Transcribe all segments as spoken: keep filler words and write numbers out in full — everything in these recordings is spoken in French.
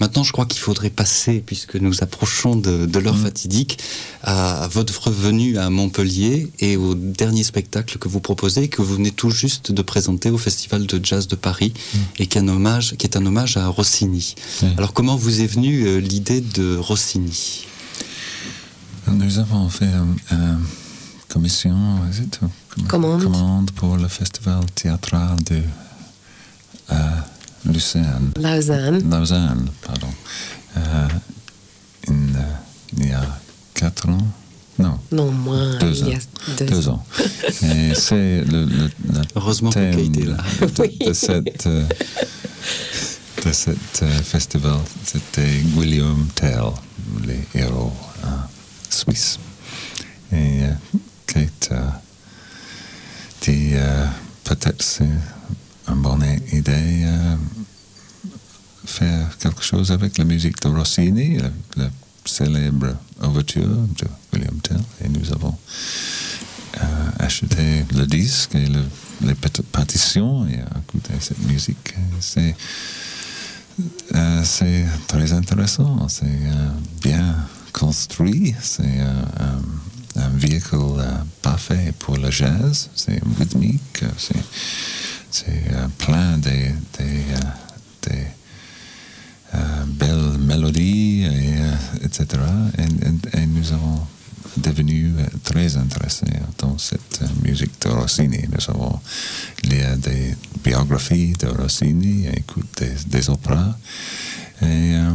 Maintenant, je crois qu'il faudrait passer, puisque nous approchons de, de l'heure mmh. fatidique, à, à votre venue à Montpellier et au dernier spectacle que vous proposez, que vous venez tout juste de présenter au Festival de Jazz de Paris, mmh. et qui est un hommage, qui est un hommage à Rossini. Mmh. Alors, comment vous est venue euh, l'idée de Rossini ? Nous avons fait une euh, commission, commande. commande pour le Festival théâtral de euh, Lucerne. Lausanne. Lausanne, pardon. Euh, in, euh, il y a quatre ans. Non. Non, moins. Deux ans. Il y a deux, deux ans. Et c'est le, le, le Heureusement que Kate est là. De, oui. de, cette, euh, de cet euh, festival, c'était Guillaume Tell, les héros euh, suisses. Et euh, Kate euh, dit euh, peut-être c'est une bonne idée euh, faire quelque chose avec la musique de Rossini, le, le célèbre ouverture de William Tell, et nous avons euh, acheté le disque et le, les partitions et écouté cette musique. C'est, euh, c'est très intéressant, c'est euh, bien construit, c'est euh, un, un véhicule euh, parfait pour le jazz, c'est rythmique, c'est, c'est euh, plein de, de, de, de Euh, belles mélodies, et, euh, et cetera. Et, et, et nous avons devenu euh, très intéressés dans cette euh, musique de Rossini. Nous avons lu des biographies de Rossini, écouté des, des opéras. Et euh,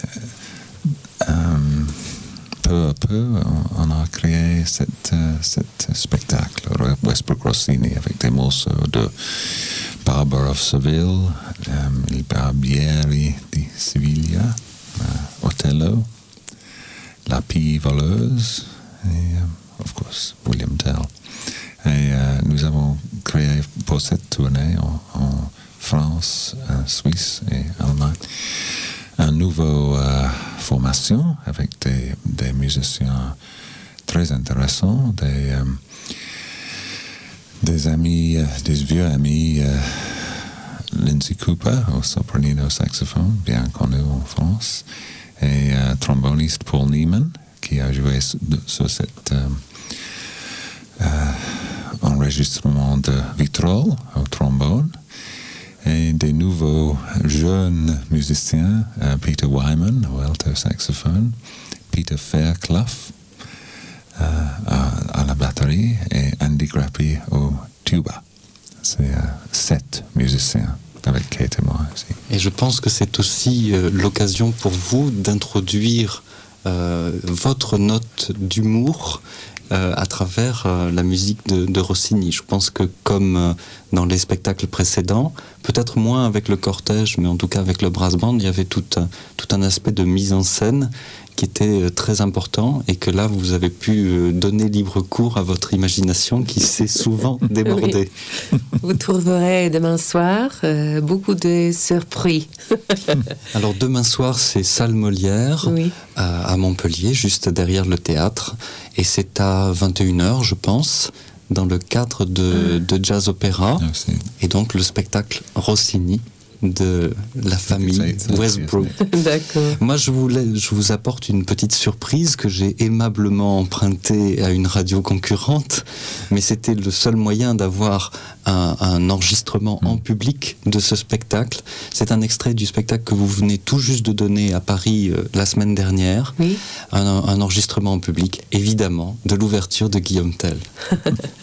euh, peu à peu, on, on a créé cet euh, spectacle, Westbrook Rossini, avec des morceaux de Barber of Seville, um, Il Barbieri di Siviglia, uh, Otello, La Pie Voleuse, et, um, of course, William Tell. Et uh, nous avons créé pour cette tournée en, en France, en Suisse et Allemagne un nouveau uh, formation avec des, des musiciens très intéressants, des um, des amis, euh, des vieux amis, euh, Lindsay Cooper au sopranino saxophone, bien connu en France, et euh, tromboniste Paul Neiman, qui a joué sur, sur cet euh, euh, enregistrement de Vitrolles au trombone, et des nouveaux jeunes musiciens, euh, Peter Wyman au alto saxophone, Peter Fairclough Euh, à, à la batterie et Andy Grappi au tuba. C'est euh, sept musiciens avec Kate et moi aussi. Et je pense que c'est aussi euh, l'occasion pour vous d'introduire euh, votre note d'humour euh, à travers euh, la musique de, de Rossini. Je pense que comme euh, dans les spectacles précédents, peut-être moins avec le cortège, mais en tout cas avec le brass band, il y avait tout un, tout un aspect de mise en scène qui était très important, et que là vous avez pu donner libre cours à votre imagination qui s'est souvent débordée. Oui. Vous trouverez demain soir euh, beaucoup de surprises. Alors demain soir c'est Salle Molière, oui. à, à Montpellier, juste derrière le théâtre, et c'est à vingt et une heures je pense, dans le cadre de, de Jazz Opéra, Merci. Et donc le spectacle Rossini de la famille Westbrook. D'accord. Moi, je, voulais, je vous apporte une petite surprise que j'ai aimablement empruntée à une radio concurrente, mais c'était le seul moyen d'avoir un, un enregistrement mmh. en public de ce spectacle. C'est un extrait du spectacle que vous venez tout juste de donner à Paris euh, la semaine dernière. Oui. Un, un enregistrement en public, évidemment, de l'ouverture de Guillaume Tell.